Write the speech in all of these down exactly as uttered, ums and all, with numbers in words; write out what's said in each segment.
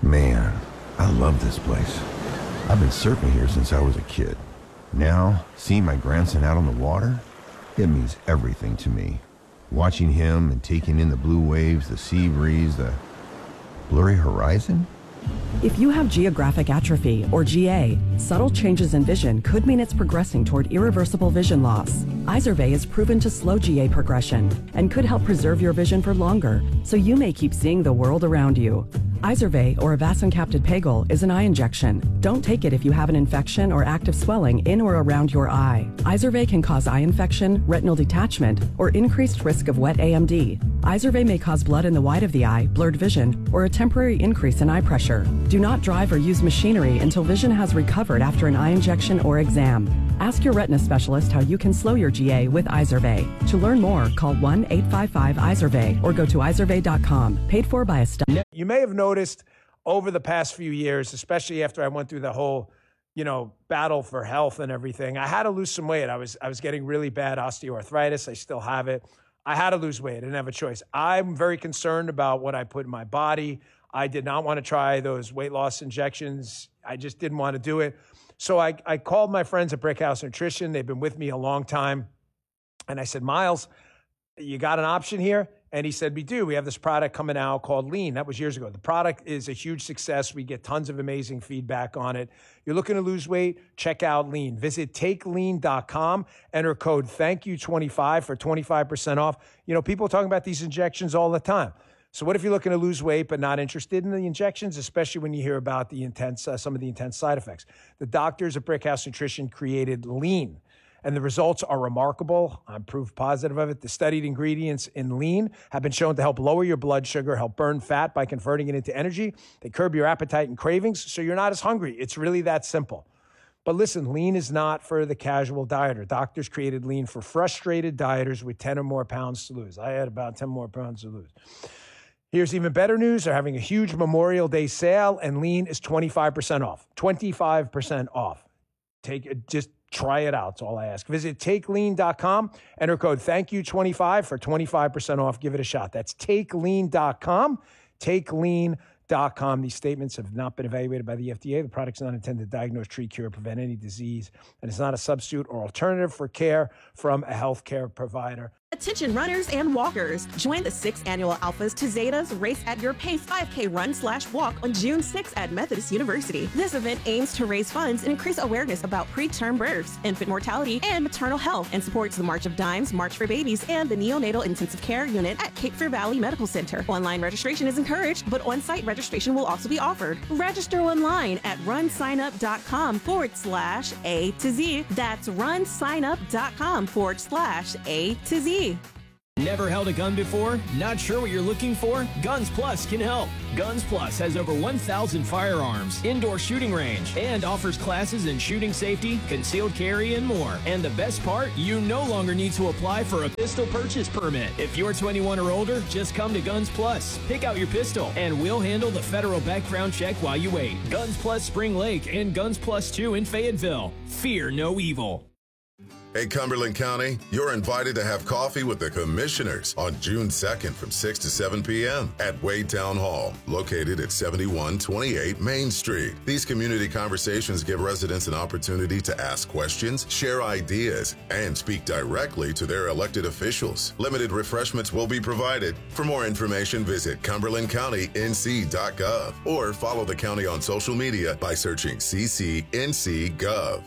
Man, I love this place. I've been surfing here since I was a kid. Now, seeing my grandson out on the water, it means everything to me. Watching him and taking in the blue waves, the sea breeze, the blurry horizon. If you have geographic atrophy, or G A, subtle changes in vision could mean it's progressing toward irreversible vision loss. Izervay is proven to slow G A progression and could help preserve your vision for longer, so you may keep seeing the world around you. Izervay, or avacincaptad pegol, is an eye injection. Don't take it if you have an infection or active swelling in or around your eye. Izervay can cause eye infection, retinal detachment, or increased risk of wet A M D. Izervay may cause blood in the white of the eye, blurred vision, or a temporary increase in eye pressure. Do not drive or use machinery until vision has recovered after an eye injection or exam. Ask your retina specialist how you can slow your G A with Izervay. To learn more, call one eight five five Izervay or go to izervay dot com. Paid for by a study. You may have noticed over the past few years, especially after I went through the whole, you know, battle for health and everything, I had to lose some weight. I was I was getting really bad osteoarthritis. I still have it. I had to lose weight. I didn't have a choice. I'm very concerned about what I put in my body. I did not want to try those weight loss injections. I just didn't want to do it. So I, I called my friends at Brickhouse Nutrition. They've been with me a long time. And I said, Miles, you got an option here? And he said, we do. We have this product coming out called Lean. That was years ago. The product is a huge success. We get tons of amazing feedback on it. You're looking to lose weight? Check out Lean. Visit take lean dot com. Enter code thank you twenty-five for twenty-five percent off. You know, people are talking about these injections all the time. So what if you're looking to lose weight but not interested in the injections, especially when you hear about the intense, uh, some of the intense side effects? The doctors at Brickhouse Nutrition created Lean, and the results are remarkable. I'm proof positive of it. The studied ingredients in Lean have been shown to help lower your blood sugar, help burn fat by converting it into energy. They curb your appetite and cravings, so you're not as hungry. It's really that simple. But listen, Lean is not for the casual dieter. Doctors created Lean for frustrated dieters with ten or more pounds to lose. I had about ten more pounds to lose. Here's even better news. They're having a huge Memorial Day sale, and Lean is twenty-five percent off. twenty-five percent off. Take it, just try it out. That's all I ask. Visit take lean dot com. Enter code thank you twenty-five for twenty-five percent off. Give it a shot. That's take lean dot com. take lean dot com. These statements have not been evaluated by the F D A. The product's not intended to diagnose, treat, cure, prevent any disease, and it's not a substitute or alternative for care from a healthcare provider. Attention runners and walkers. Join the sixth annual Alphas to Zetas Race at Your Pace five K run slash walk on June sixth at Methodist University. This event aims to raise funds and increase awareness about preterm births, infant mortality, and maternal health, and supports the March of Dimes, March for Babies, and the Neonatal Intensive Care Unit at Cape Fear Valley Medical Center. Online registration is encouraged, but on-site registration will also be offered. Register online at runsignup.com forward slash A to Z. That's runsignup.com forward slash A to Z. Never held a gun before? Not sure what you're looking for? Guns Plus can help. Guns Plus has over one thousand firearms, indoor shooting range, and offers classes in shooting safety, concealed carry, and more. And the best part, you no longer need to apply for a pistol purchase permit. If you're twenty-one or older, just come to Guns Plus. Pick out your pistol, and we'll handle the federal background check while you wait. Guns Plus Spring Lake and Guns Plus two in Fayetteville. Fear no evil. Hey, Cumberland County, you're invited to have coffee with the commissioners on June second from six to seven p.m. at Wade Town Hall, located at seventy-one twenty-eight Main Street. These community conversations give residents an opportunity to ask questions, share ideas, and speak directly to their elected officials. Limited refreshments will be provided. For more information, visit cumberland county n c dot gov or follow the county on social media by searching C C N C Gov.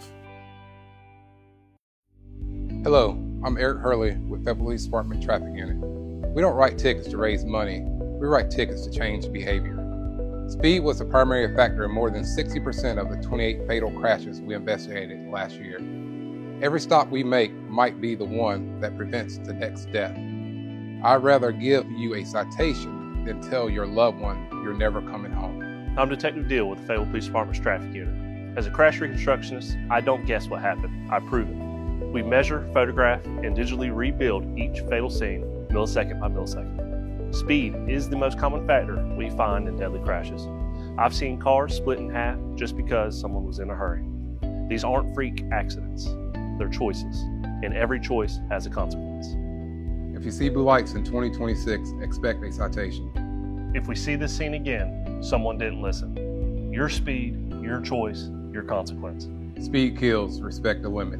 Hello, I'm Eric Hurley with Fayetteville Police Department Traffic Unit. We don't write tickets to raise money, we write tickets to change behavior. Speed was the primary factor in more than sixty percent of the twenty-eight fatal crashes we investigated last year. Every stop we make might be the one that prevents the next death. I'd rather give you a citation than tell your loved one you're never coming home. I'm Detective Deal with the Fayetteville Police Department's Traffic Unit. As a crash reconstructionist, I don't guess what happened, I prove it. We measure, photograph, and digitally rebuild each fatal scene millisecond by millisecond. Speed is the most common factor we find in deadly crashes. I've seen cars split in half just because someone was in a hurry. These aren't freak accidents, they're choices, and every choice has a consequence. If you see blue lights in twenty twenty-six, expect a citation. If we see this scene again, someone didn't listen. Your speed, your choice, your consequence. Speed kills, respect the limit.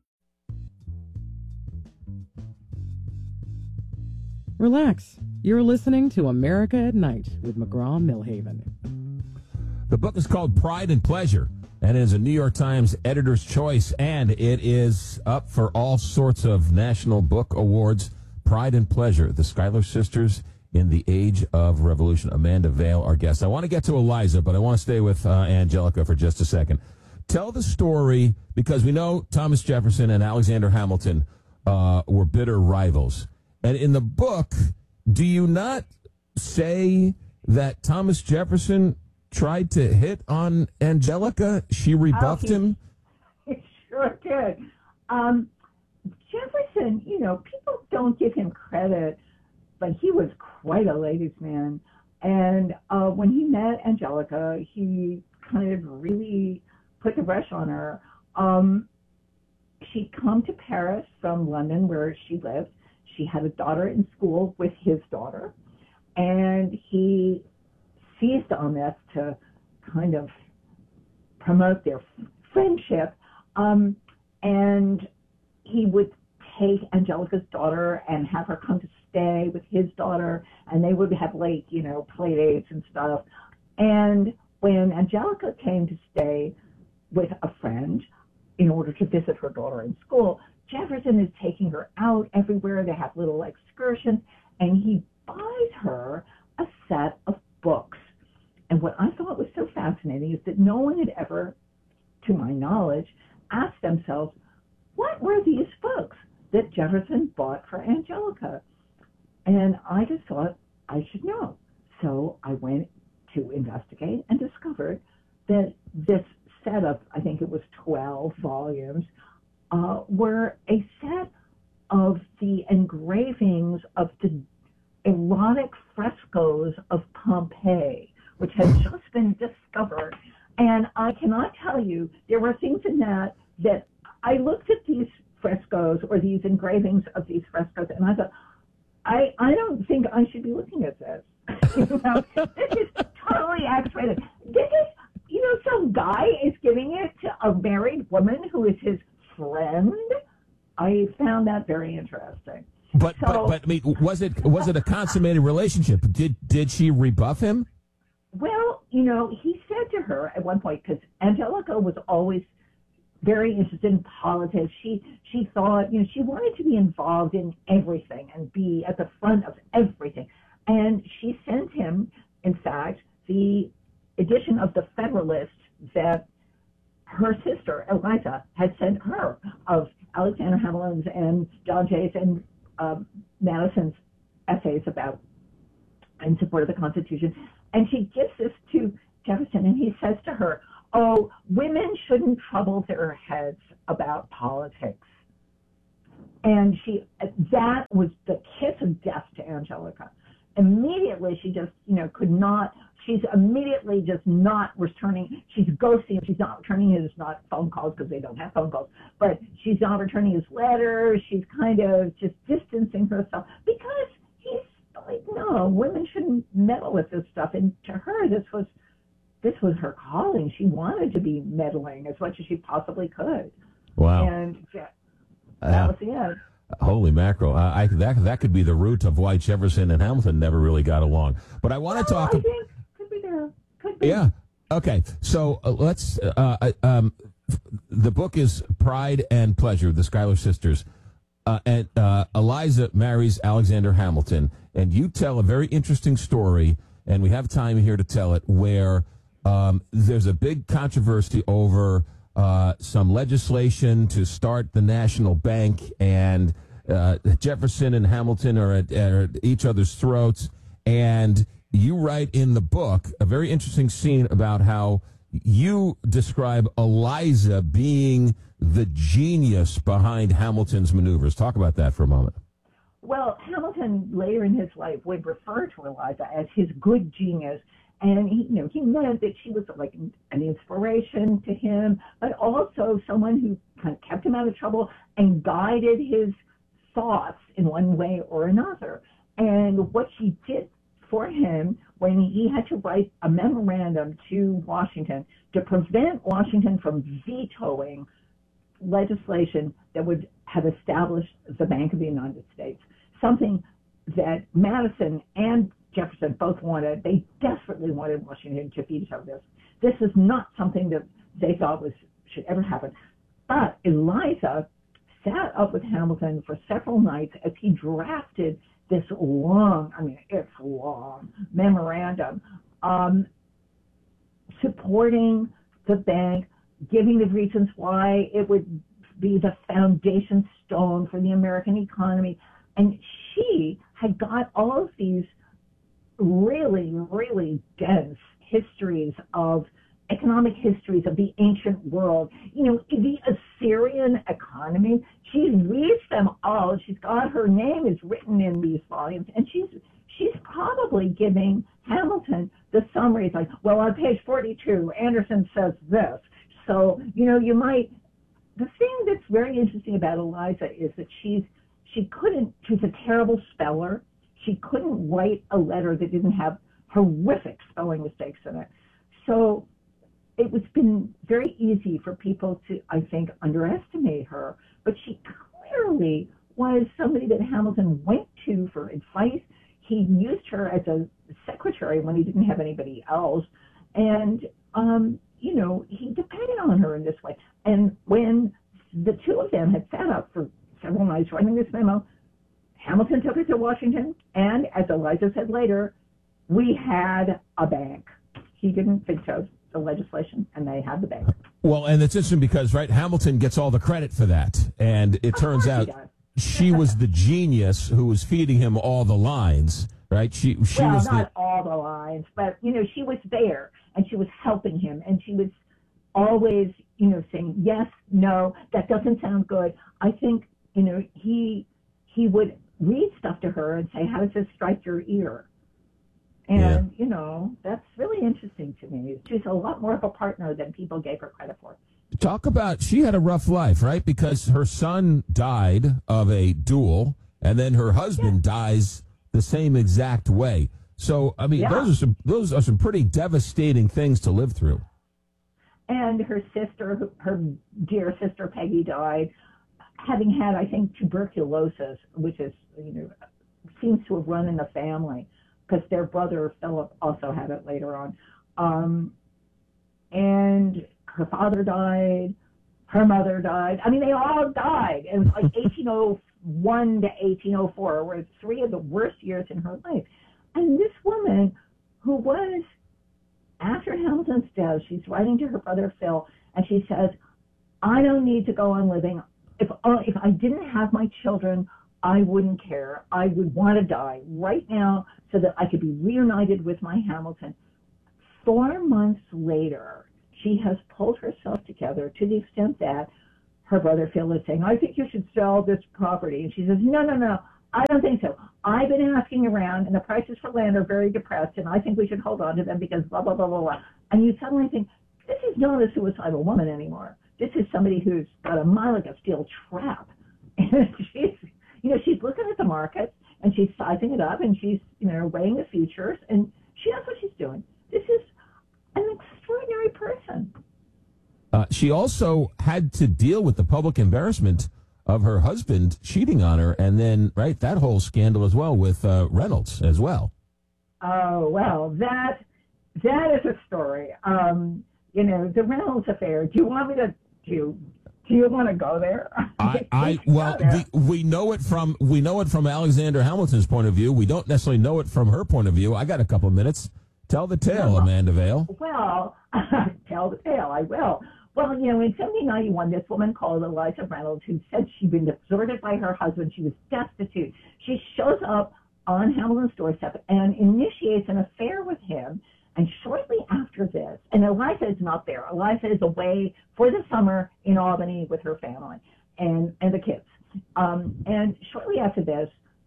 Relax. You're listening to America at Night with McGraw-Milhaven. The book is called Pride and Pleasure, and it is a New York Times editor's choice, and it is up for all sorts of national book awards. Pride and Pleasure, the Schuyler Sisters in the Age of Revolution. Amanda Vale, our guest. I want to get to Eliza, but I want to stay with uh, Angelica for just a second. Tell the story, because we know Thomas Jefferson and Alexander Hamilton uh, were bitter rivals. And in the book, do you not say that Thomas Jefferson tried to hit on Angelica? She rebuffed oh, he, him? He sure did. Um, Jefferson, you know, people don't give him credit, but he was quite a ladies' man. And uh, when he met Angelica, he kind of really put the brush on her. Um, she'd come to Paris from London, where she lived. She had a daughter in school with his daughter, and he seized on this to kind of promote their friendship. Um, and he would take Angelica's daughter and have her come to stay with his daughter, and they would have late, you know, play dates and stuff. And when Angelica came to stay with a friend in order to visit her daughter in school, Jefferson is taking her out everywhere. They have little excursions, and he buys her a set of books. And what I thought was so fascinating is that no one had ever, to my knowledge, asked themselves, what were these books that Jefferson bought for Angelica? And I just thought I should know. So I went to investigate and discovered that this set of, I think it was twelve volumes, uh, were a set of the engravings of the erotic frescoes of Pompeii, which had just been discovered. And I cannot tell you, there were things in that that I looked at these frescoes or these engravings of these frescoes, and I thought, I, I don't think I should be looking at this. You know, this is totally X-rated. This is, you know, some guy is giving it to a married woman who is his friend. I found that very interesting. But, so, but, but I mean, was it was it a consummated relationship? Did did she rebuff him? Well, you know, he said to her at one point, because Angelica was always very interested in politics. She she thought, you know, she wanted to be involved in everything and be at the front of everything. And she sent him, in fact, the edition of the Federalist that her sister, Eliza, had sent her of Alexander Hamilton's and John Jay's and um, Madison's essays about in support of the Constitution. And she gives this to Jefferson, and he says to her, oh, women shouldn't trouble their heads about politics. And she, that was the kiss of death to Angelica. Immediately, she just, you know, could not, she's immediately just not returning, she's ghosting him, she's not returning his, not phone calls because they don't have phone calls, but she's not returning his letters, she's kind of just distancing herself because he's like, no, women shouldn't meddle with this stuff. And to her, this was, this was her calling. She wanted to be meddling as much as she possibly could. Wow. And yeah, that uh, was the end. Holy mackerel. Uh, I, that that could be the root of why Jefferson and Hamilton never really got along. But I want well, to talk... I think could be there. Could be. Yeah. Okay. So uh, let's... Uh, um, the book is Pride and Pleasure, the Schuyler Sisters. Uh, and uh, Eliza marries Alexander Hamilton. And you tell a very interesting story, and we have time here to tell it, where um, there's a big controversy over... Uh, some legislation to start the national bank, and uh, Jefferson and Hamilton are at, are at each other's throats. And you write in the book a very interesting scene about how you describe Eliza being the genius behind Hamilton's maneuvers. Talk about that for a moment. Well, Hamilton later in his life would refer to Eliza as his good genius. And he, you know, he meant that she was like an inspiration to him, but also someone who kind of kept him out of trouble and guided his thoughts in one way or another. And what she did for him when he had to write a memorandum to Washington to prevent Washington from vetoing legislation that would have established the Bank of the United States, something that Madison and Jefferson both wanted. They desperately wanted Washington to veto this. This is not something that they thought was should ever happen. But Eliza sat up with Hamilton for several nights as he drafted this long, I mean, it's long, memorandum um, supporting the bank, giving the reasons why it would be the foundation stone for the American economy. And she had got all of these really, really dense histories of economic histories of the ancient world. You know, the Assyrian economy, she reads them all. She's got her name is written in these volumes, and she's she's probably giving Hamilton the summaries like, well, on page forty-two, Anderson says this. So, you know, you might, the thing that's very interesting about Eliza is that she's, she couldn't, she's a terrible speller. She couldn't write a letter that didn't have horrific spelling mistakes in it. So it was been very easy for people to, I think, underestimate her. But she clearly was somebody that Hamilton went to for advice. He used her as a secretary when he didn't have anybody else. And, um, you know, he depended on her in this way. And when the two of them had sat up for several nights writing this memo, Hamilton took it to Washington, and as Eliza said later, we had a bank. He didn't veto the legislation, and they had the bank. Well, and it's interesting because, right, Hamilton gets all the credit for that, and it turns out she was the genius who was feeding him all the lines, right? She, she well, was not the... all the lines, but, you know, she was there, and she was helping him, and she was always, you know, saying, yes, no, that doesn't sound good. I think, you know, he he would read stuff to her and say, how does this strike your ear? And, yeah. you know, that's really interesting to me. She's a lot more of a partner than people gave her credit for. Talk about, she had a rough life, right? Because her son died of a duel, and then her husband yeah. dies the same exact way. So, I mean, yeah. those are some those are some pretty devastating things to live through. And her sister, her dear sister Peggy, died having had, I think, tuberculosis, which is, you know, seems to have run in the family, because their brother Philip also had it later on. Um, and her father died, her mother died. I mean, they all died. It was like eighteen oh one to eighteen oh four were three of the worst years in her life. And this woman, who was, after Hamilton's death, she's writing to her brother Phil, and she says, I don't need to go on living. If, uh, if I didn't have my children, I wouldn't care. I would want to die right now so that I could be reunited with my Hamilton. Four months later, she has pulled herself together to the extent that her brother Phil is saying, I think you should sell this property. And she says, no, no, no, I don't think so. I've been asking around, and the prices for land are very depressed, and I think we should hold on to them because blah, blah, blah, blah, blah. And you suddenly think, this is not a suicidal woman anymore. This is somebody who's got a mind like a steel trap. And she's, you know, she's looking at the markets, and she's sizing it up, and she's, you know, weighing the futures, and she knows what she's doing. This is an extraordinary person. Uh, she also had to deal with the public embarrassment of her husband cheating on her, and then, right, that whole scandal as well with uh, Reynolds as well. Oh, well, that that is a story. Um, you know, the Reynolds affair. Do you want me to do? Do you want to go there? I, I well, we, we know it from we know it from Alexander Hamilton's point of view. We don't necessarily know it from her point of view. I got a couple of minutes. Tell the tale, well, Amanda Vale. Well, tell the tale. I will. Well, you know, in seventeen ninety-one, this woman called Eliza Reynolds, who said she'd been deserted by her husband. She was destitute. She shows up on Hamilton's doorstep and initiates an affair with him. And shortly after this, and Eliza is not there. Eliza is away for the summer in Albany with her family and, and the kids. Um, and shortly after this,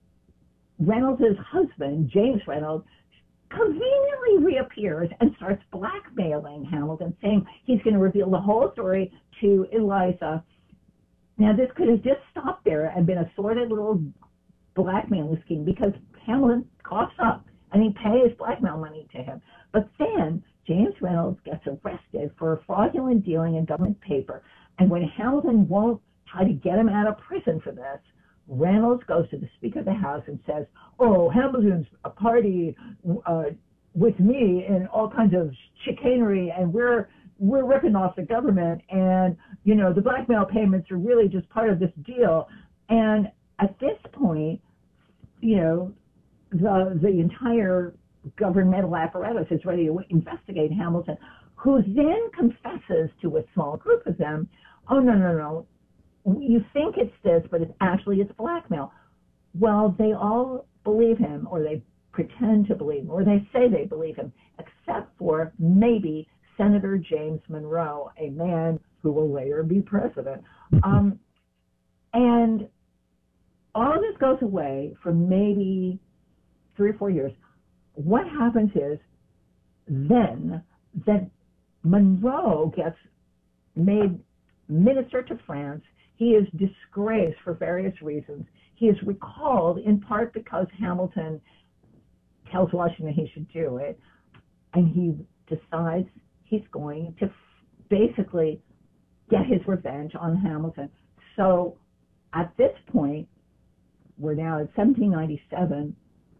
Reynolds' husband, James Reynolds, conveniently reappears and starts blackmailing Hamilton, saying he's going to reveal the whole story to Eliza. Now, this could have just stopped there and been a sordid little blackmailing scheme, because Hamilton coughs up and he pays blackmail money to him. But then James Reynolds gets arrested for fraudulent dealing in government paper. And when Hamilton won't try to get him out of prison for this, Reynolds goes to the Speaker of the House and says, oh, Hamilton's a party uh, with me in all kinds of chicanery, and we're we're ripping off the government, and, you know, the blackmail payments are really just part of this deal. And at this point, you know, the the entire governmental apparatus is ready to investigate Hamilton, who then confesses to a small group of them, oh, no, no, no, you think it's this, but it's actually it's blackmail. Well, they all believe him, or they pretend to believe him, or they say they believe him, except for maybe Senator James Monroe, a man who will later be president. Um, and all of this goes away for maybe three or four years. What happens is then that Monroe gets made minister to France. He is disgraced for various reasons. He is recalled in part because Hamilton tells Washington he should do it, and he decides he's going to basically get his revenge on Hamilton. So at this point, we're now at seventeen ninety-seven,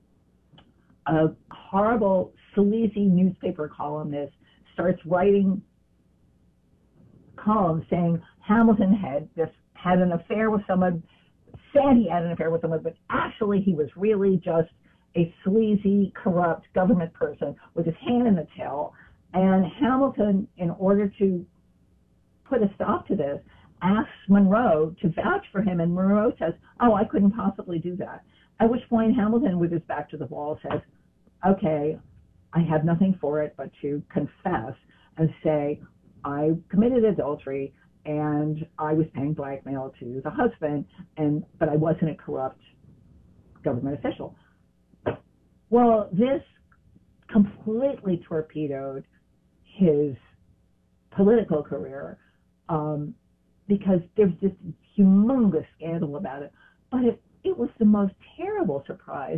a horrible, sleazy newspaper columnist starts writing columns saying Hamilton had this had an affair with someone, said he had an affair with someone, but actually he was really just a sleazy, corrupt government person with his hand in the till. And Hamilton, in order to put a stop to this, asks Monroe to vouch for him, and Monroe says, oh, I couldn't possibly do that. At which point Hamilton, with his back to the wall, says, okay, I have nothing for it but to confess and say I committed adultery and I was paying blackmail to the husband, and but I wasn't a corrupt government official. Well, this completely torpedoed his political career um, because there's this humongous scandal about it. But it, it was the most terrible surprise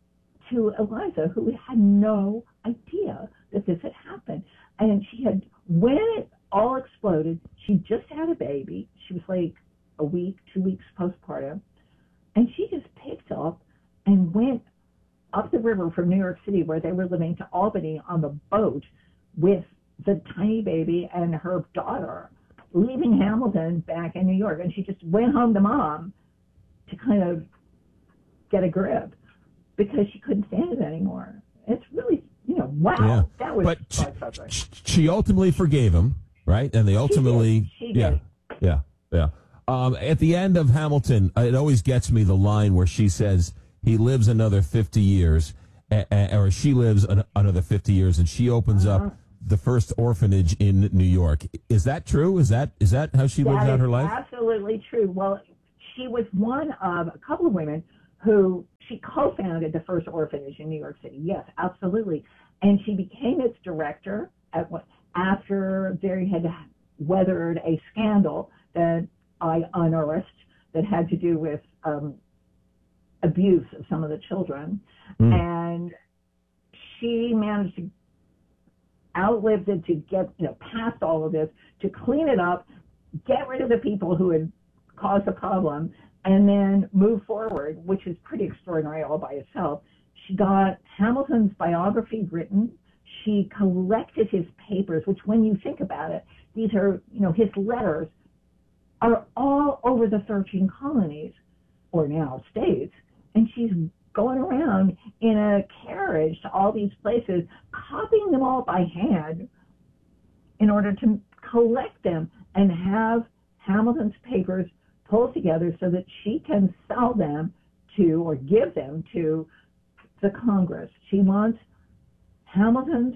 to Eliza, who had no idea that this had happened. And she had, when it all exploded, she just had a baby. She was like a week, two weeks postpartum. And she just picked up and went up the river from New York City, where they were living, to Albany on the boat with the tiny baby and her daughter, leaving Hamilton back in New York. And she just went home to mom to kind of get a grip because she couldn't stand it anymore. It's really, you know, wow, yeah. that was but she, she ultimately forgave him, right? And they ultimately, she did. She yeah, did. yeah, yeah. Um, at the end of Hamilton, it always gets me the line where she says, he lives another fifty years, uh, or she lives an, another fifty years, and she opens uh-huh. up the first orphanage in New York. Is that true? Is that is that how she that lives out her life? Absolutely true. Well, she was one of a couple of women who, she co-founded the first orphanage in New York City. Yes, absolutely. And she became its director at what, after they had weathered a scandal that I unearthed that had to do with um, abuse of some of the children. Mm. And she managed to outlive it, to get, you know, past all of this, to clean it up, get rid of the people who had caused the problem, and then move forward, which is pretty extraordinary all by itself. She got Hamilton's biography written. She collected his papers, which, when you think about it, these are, you know, his letters are all over the thirteen colonies, or now states, and she's going around in a carriage to all these places, copying them all by hand in order to collect them and have Hamilton's papers pulled together so that she can sell them to, or give them to, the Congress. She wants Hamilton's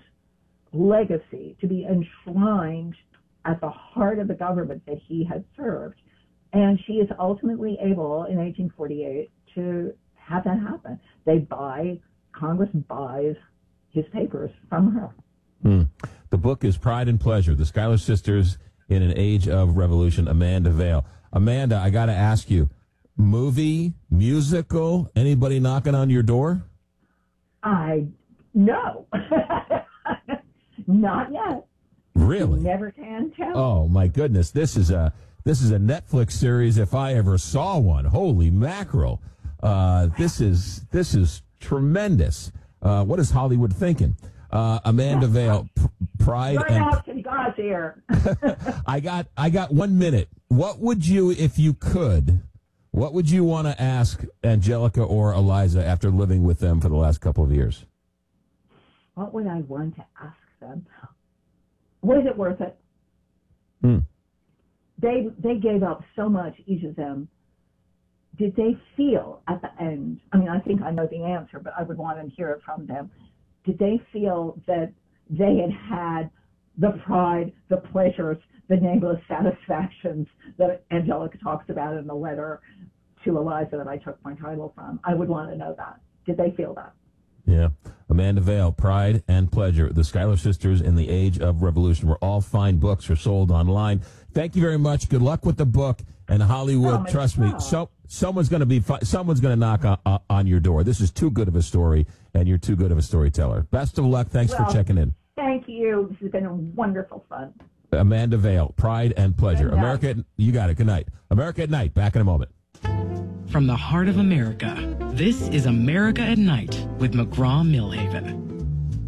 legacy to be enshrined at the heart of the government that he had served. And she is ultimately able, in eighteen forty-eight, to have that happen. They buy, Congress buys his papers from her. Hmm. The book is Pride and Pleasure, The Schuyler Sisters in an Age of Revolution, Amanda Vale. Amanda, I got to ask you, movie, musical, anybody knocking on your door? I No. Not yet. Really? Never can tell. Oh my goodness! This is a this is a Netflix series if I ever saw one. Holy mackerel! Uh, this is this is tremendous. Uh, what is Hollywood thinking? Uh, Amanda Vale, P- Pride right and out to God's ear. I got I got one minute. What would you, if you could, what would you want to ask Angelica or Eliza after living with them for the last couple of years? What would I want to ask them? Was it worth it? Hmm. They they gave up so much, each of them. Did they feel at the end, I mean, I think I know the answer, but I would want to hear it from them. Did they feel that they had had the pride, the pleasures, the nameless satisfactions that Angelica talks about in the letter to Eliza that I took my title from? I would want to know that. Did they feel that? Yeah. Amanda Vale, Pride and Pleasure, The Schuyler Sisters in the Age of Revolution, where all fine books are sold online. Thank you very much. Good luck with the book. And Hollywood, oh, trust God. me, so someone's going to be fi- someone's going to knock on, uh, on your door. This is too good of a story, and you're too good of a storyteller. Best of luck. Thanks well, for checking in. Thank you. This has been a wonderful fun. Amanda Vale, Pride and Pleasure. Good night. America, at, you got it. Good night. America at Night. Back in a moment. From the heart of America, this is America at Night with McGraw-Millhaven.